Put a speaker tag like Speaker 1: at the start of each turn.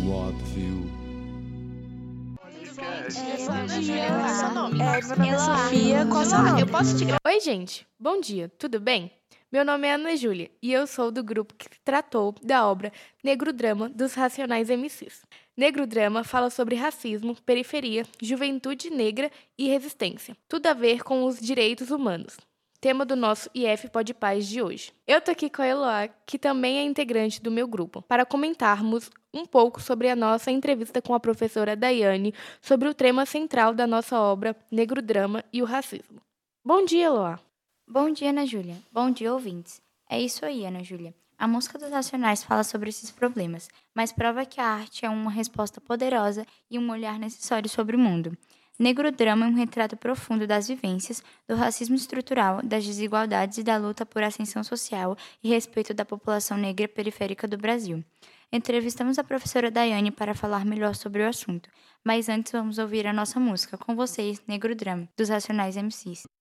Speaker 1: óbvio.
Speaker 2: Meu nome é Sofia, qual é o seu nome?
Speaker 3: Eu posso te gravar?
Speaker 4: Oi, gente. Bom dia, tudo bem? Meu nome é Ana Júlia e eu sou do grupo que tratou da obra Negro Drama dos Racionais MCs. Negro Drama fala sobre racismo, periferia, juventude negra e resistência. Tudo a ver com os direitos humanos. Tema do nosso IF Pode Paz de hoje. Eu tô aqui com a Eloá, que também é integrante do meu grupo, para comentarmos um pouco sobre a nossa entrevista com a professora Daiane sobre o tema central da nossa obra Negro Drama e o racismo. Bom dia, Eloá.
Speaker 5: Bom dia, Ana Júlia. Bom dia, ouvintes. É isso aí, Ana Júlia. A música dos Racionais fala sobre esses problemas, mas prova que a arte é uma resposta poderosa e um olhar necessário sobre o mundo. Negro Drama é um retrato profundo das vivências, do racismo estrutural, das desigualdades e da luta por ascensão social e respeito da população negra periférica do Brasil. Entrevistamos a professora Daiane para falar melhor sobre o assunto, mas antes vamos ouvir a nossa música com vocês, Negro Drama, dos Racionais MCs.